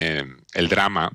el drama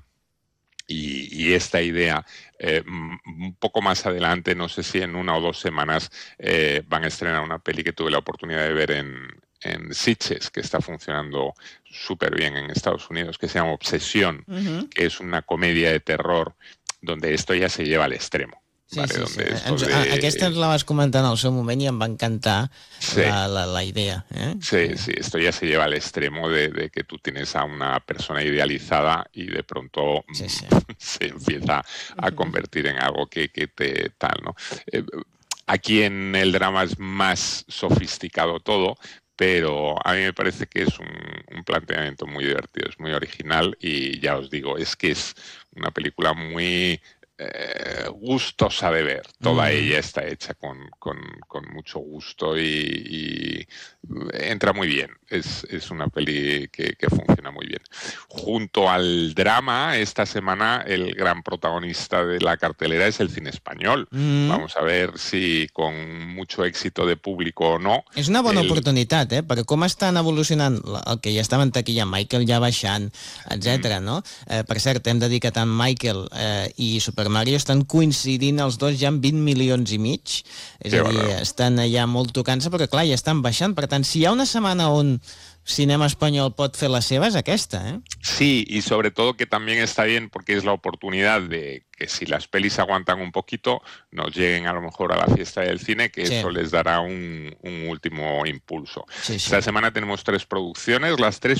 y esta idea. Un poco más adelante, no sé si en 1 o 2 semanas, van a estrenar una peli que tuve la oportunidad de ver en Sitges, que está funcionando súper bien en Estados Unidos, que se llama Obsesión, que es una comedia de terror donde esto ya se lleva al extremo. Sí, Vale, sí, sí. donde esto de... Aquesta ens la vas comentar en el seu moment i em va encantar Sí. la idea. Sí, sí, esto ya se lleva al extremo de que tú tienes a una persona idealizada y de pronto Sí, sí. se empieza a convertir en algo que te tal, ¿no? Aquí en el drama es más sofisticado todo, pero a mí me parece que es un planteamiento muy divertido, es muy original y ya os digo, es que es una película muy gustosa de ver. Toda ella está hecha con mucho gusto y entra muy bien. Es una peli que funciona muy bien. Junto al drama, esta semana el gran protagonista de la cartelera es el cine español. Vamos a ver si con mucho èxito de público o no. És una bona oportunitat, perquè com estan evolucionant el que ja estava en taquilla, Michael ja baixant, etc. no? Per cert, hem de dir que tant Michael i Super Mario estan coincidint els dos ja amb 20 milions i mig, és a dir, estan allà molt tocant-se, perquè clar, ja estan baixant. Per tant, si hi ha una setmana on cinema espanyol pot fer la seva, és aquesta, Sí, y sobre todo que también está bien porque es la oportunidad de que si las pelis aguantan un poquito, nos lleguen a lo mejor a la fiesta del cine, que eso les dará un último impulso. Esta semana tenemos 3 producciones, las 3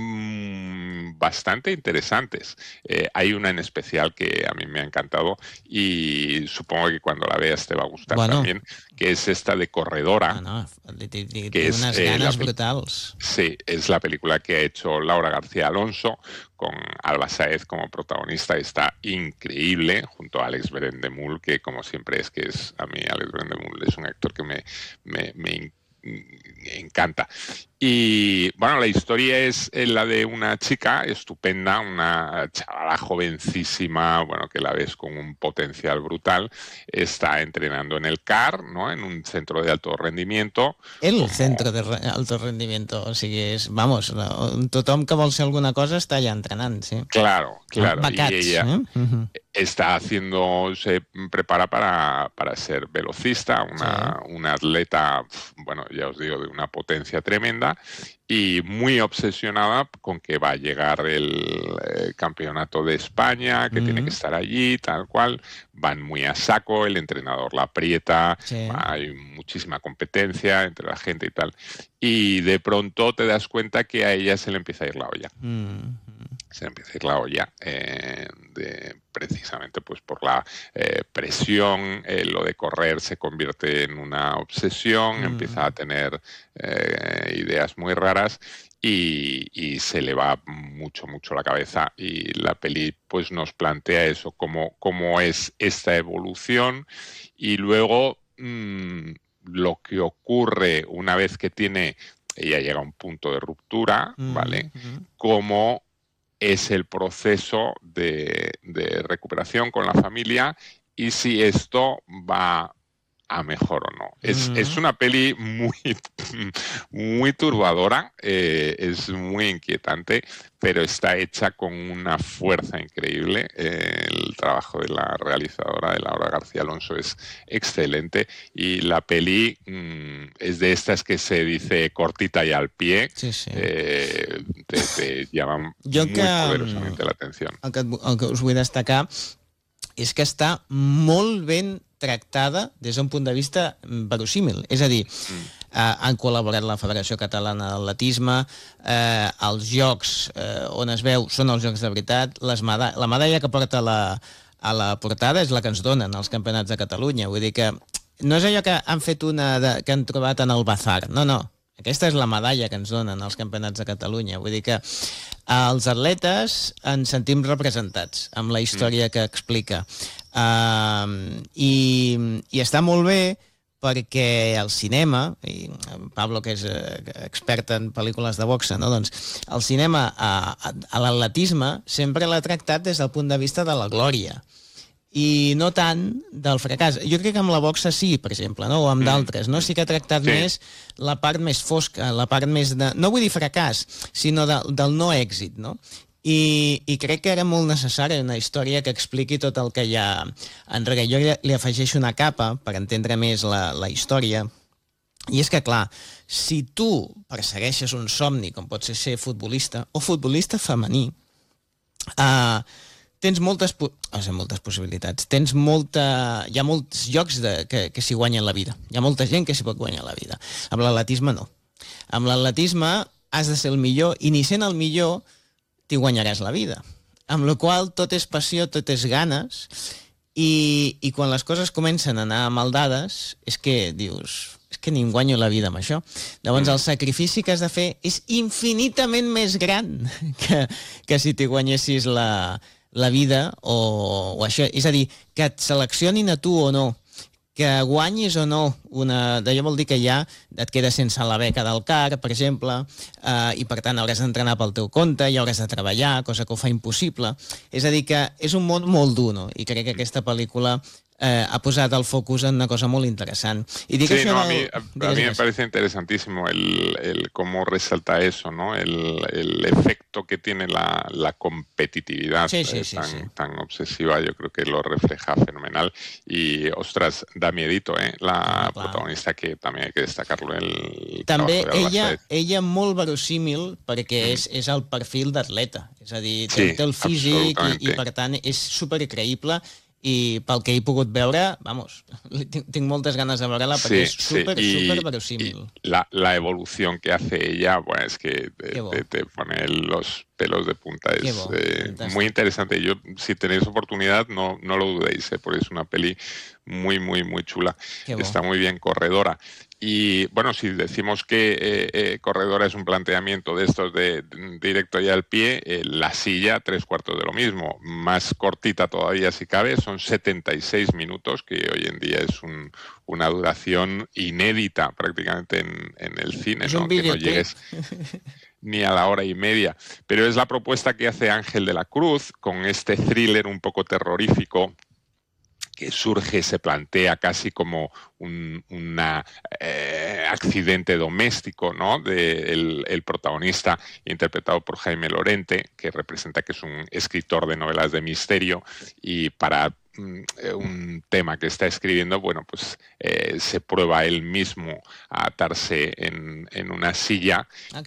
son bastante interesantes. Hay una en especial que a mí me ha encantado y supongo que cuando la veas te va a gustar también, que es esta de Corredora. Que es unas ganas brutals. Sí, es la película que ha hecho Laura García Alonso con Alba Sáez como protagonista. Está increíble junto a Alex Brendemul, que como siempre a mí Alex Brendemul es un actor que me encanta. Y bueno, la historia es la de una chica estupenda, una chavala jovencísima, bueno, que la ves con un potencial brutal, está entrenando en el CAR, ¿no? En un centro de alto rendimiento. Centro de alto rendimiento, o sigui, vamos, tothom que vol ser alguna cosa està allà entrenant, sí. Claro. Becats, y ella se prepara para ser velocista, una atleta, bueno, ya os digo, de una potencia tremenda y muy obsesionada con que va a llegar el campeonato de España, que tiene que estar allí, tal cual. Van muy a saco, el entrenador la aprieta, hay muchísima competencia entre la gente y tal. Y de pronto te das cuenta que a ella se le empieza a ir la olla. Se le empieza a ir la olla precisamente pues por la presión, lo de correr se convierte en una obsesión, empieza a tener ideas muy raras y se le va mucho la cabeza, y la peli pues nos plantea eso, cómo es esta evolución y luego lo que ocurre una vez que ella llega a un punto de ruptura, ¿vale? Cómo es el proceso de recuperación con la familia y si esto va a mejor o no. Es una peli muy turbadora, es muy inquietante, pero está hecha con una fuerza increíble. El trabajo de la realizadora, de Laura García Alonso, es excelente y la peli es de estas que se dice cortita y al pie. Te llaman muy poderosamente la atención. El que us vull destacar és que està molt ben tractada des d'un punt de vista verosímil. És a dir, han col·laborat la Federació Catalana d'Atletisme, els jocs on es veu són els jocs de veritat, la medalla que porta a la portada és la que ens donen els campionats de Catalunya. Vull dir que no és allò que han fet una que han trobat en el bazar, no. Aquesta és la medalla que ens donen els campionats de Catalunya. Vull dir que els atletes ens sentim representats amb la història que explica. I està molt bé perquè el cinema, i Pablo, que és expert en pel·lícules de boxa, no? Doncs el cinema a l'atletisme sempre l'ha tractat des del punt de vista de la glòria i no tant del fracàs. Jo crec que amb la boxa sí, per exemple, no? O amb d'altres, no? Sí que ha tractat més la part més fosca, la part més de... No vull dir fracàs, sinó del no èxit, no? I crec que era molt necessària una història que expliqui tot el que hi ha enrere. Jo li afegeixo una capa per entendre més la història, i és que, clar, si tu persegueixes un somni, com pot ser futbolista, o futbolista femení, tens moltes possibilitats. Hi ha molts llocs que s'hi guanyen la vida. Hi ha molta gent que s'hi pot guanyar la vida. Amb l'atletisme no. Amb l'atletisme has de ser el millor, i ni sent el millor t'hi guanyaràs la vida. Amb la qual tot és passió, tot és ganes, i quan les coses comencen a anar maldades és que dius, és que ni em guanyo la vida amb això. Llavors el sacrifici que has de fer és infinitament més gran que si t'hi guanyessis la vida o això. És a dir, que et seleccionin a tu o no, que guanyis o no d'allò vol dir que ja et quedes sense la beca del CAR, per exemple, i per tant hauràs d'entrenar pel teu compte i hauràs de treballar, cosa que ho fa impossible. És a dir, que és un món molt dur, no? I crec que aquesta pel·lícula ha posat el focus en una cosa molt interessant. Y digo sí, a mí me parece interesantísimo el cómo resalta eso, ¿no? El efecto que tiene la competitividad tan obsesiva, yo creo que lo refleja fenomenal. Y, ostras, da miedito, la protagonista, que también hay que destacarlo. També ella molt verosímil, perquè és el perfil d'atleta. És a dir, té el físic i per tant és supercreïble. I pel que he pogut veure, vamos, tinc moltes ganes de veure-la perquè és súper verosímil. La evolución que hace ella, bueno, es que te pone los pelos de punta. Es muy interesante. Yo, si tenéis oportunidad, no lo dudéis, porque es una peli muy, muy, muy chula. Está muy bien corredora. Y bueno, si decimos que corredora es un planteamiento de estos de directo y al pie, la silla, 3/4 de lo mismo. Más cortita todavía si cabe, son 76 minutos, que hoy en día es una duración inédita prácticamente en el cine, ¿no? Que no llegues ni a la hora y media. Pero es la propuesta que hace Ángel de la Cruz con este thriller un poco terrorífico que surge, se plantea casi como un accidente doméstico, ¿no? El protagonista, interpretado por Jaime Lorente, que representa que es un escritor de novelas de misterio, y para un tema que está escribiendo, bueno, pues se prueba él mismo a atarse en una silla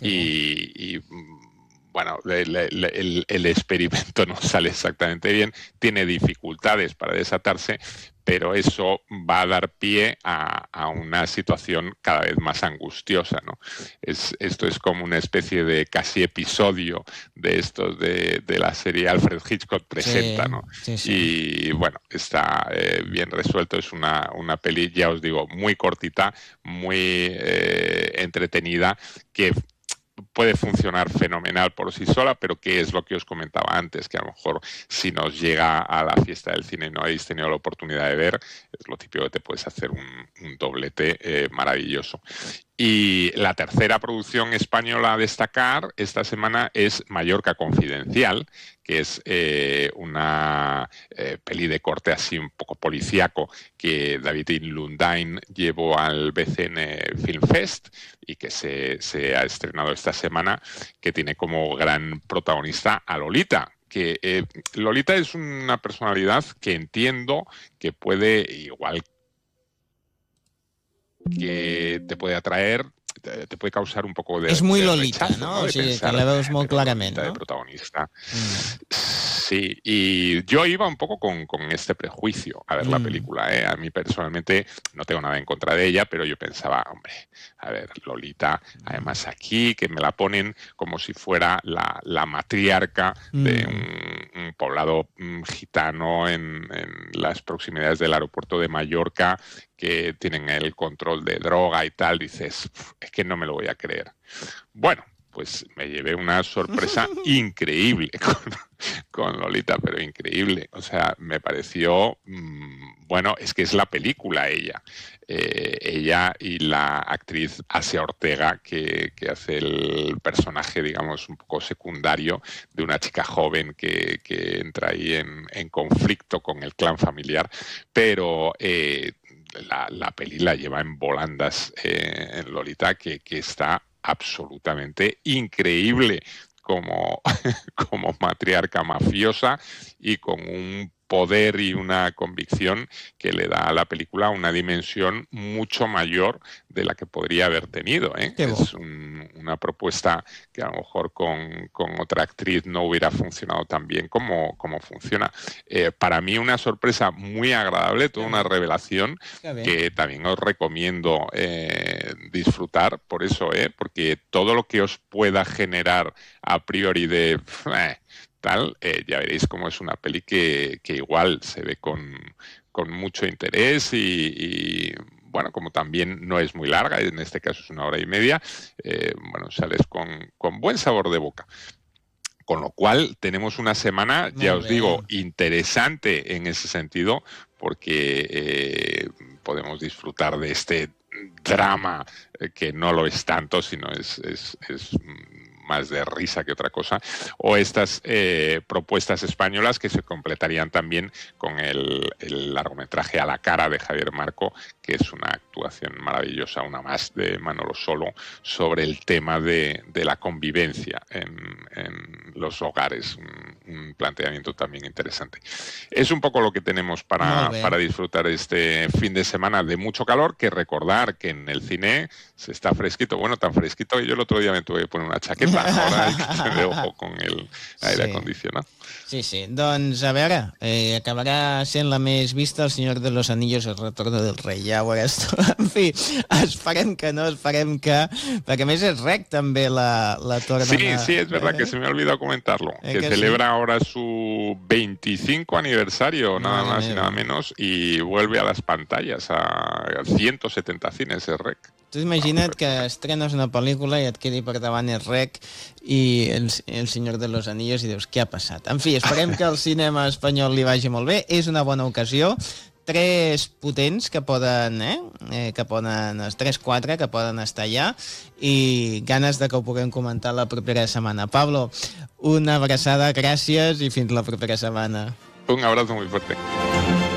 y bueno, el experimento no sale exactamente bien, tiene dificultades para desatarse, pero eso va a dar pie a una situación cada vez más angustiosa, ¿no? Esto es como una especie de casi episodio de estos de la serie Alfred Hitchcock presenta, ¿no? Sí. Y bueno, está bien resuelto, es una peli, ya os digo, muy cortita, muy entretenida, que puede funcionar fenomenal por sí sola, pero que es lo que os comentaba antes, que a lo mejor si nos llega a la fiesta del cine y no habéis tenido la oportunidad de ver, es lo típico que te puedes hacer un doblete maravilloso. Y la tercera producción española a destacar esta semana es Mallorca Confidencial, que es una peli de corte así un poco policíaco que David Lundain llevó al BCN Film Fest y que se ha estrenado esta semana, que tiene como gran protagonista a Lolita. Que Lolita es una personalidad que entiendo que puede, igual que te puede atraer, te puede causar un poco de... És muy de Lolita, rechazo, ¿no? O sigui, pensar, que la veus molt clarament, de no? protagonista. Sí, y yo iba un poco con este prejuicio a ver la película, ¿eh? A mí personalmente no tengo nada en contra de ella, pero yo pensaba, hombre, a ver, Lolita, además aquí, que me la ponen como si fuera la matriarca de un poblado gitano en las proximidades del aeropuerto de Mallorca, que tienen el control de droga y tal, dices, es que no me lo voy a creer. Bueno, pues me llevé una sorpresa increíble con Lolita, pero increíble. O sea, me pareció, bueno, es que es la película ella. Ella y la actriz Asia Ortega, que hace el personaje, digamos, un poco secundario de una chica joven que entra ahí en conflicto con el clan familiar, pero... La peli la lleva en volandas en Lolita, que está absolutamente increíble como, como matriarca mafiosa y con un poder y una convicción que le da a la película una dimensión mucho mayor de la que podría haber tenido, ¿eh? Es una propuesta que a lo mejor con otra actriz no hubiera funcionado tan bien como funciona. Para mí una sorpresa muy agradable, toda una revelación que también os recomiendo disfrutar por eso, porque todo lo que os pueda generar a priori de... tal, ya veréis cómo es una peli que igual se ve con mucho interés y bueno, como también no es muy larga, en este caso es 1 hora y media, bueno, sales con buen sabor de boca. Con lo cual tenemos una semana, ya os digo, interesante en ese sentido, porque podemos disfrutar de este drama que no lo es tanto, sino es más de risa que otra cosa, o estas propuestas españolas que se completarían también con el largometraje A la cara de Javier Marco, que es una actuación maravillosa, una más de Manolo Solo, sobre el tema de la convivencia en los hogares, un planteamiento también interesante. Es un poco lo que tenemos para disfrutar este fin de semana de mucho calor, que recordar que en el cine se está fresquito, bueno, tan fresquito que yo el otro día me tuve que poner una chaqueta, ahora hay que tener ojo con el aire acondicionado. Sí, sí. Doncs, a veure, acabarà sent la més vista El Senyor de los Anillos, El Retorno del Rei, ja ho veuràs tu. En fi, esperem que no, esperem que... Perquè a més és rec també la torna... Sí, es verdad que se me ha olvidado comentarlo, que celebra ahora su 25 aniversario, nada más y nada menos, y vuelve a las pantallas, a 170 cines, es rec. Tu imagina't que estrenes una pel·lícula i et quedi per davant el rec i el Senyor de los Anillos i dius, què ha passat? En fi, esperem que el cinema espanyol li vagi molt bé. És una bona ocasió. 3 potents que poden, que poden, 3-4 que poden estar allà i ganes de que ho puguem comentar la propera setmana. Pablo, una abraçada, gràcies i fins la propera setmana. Un abrazo muy fuerte.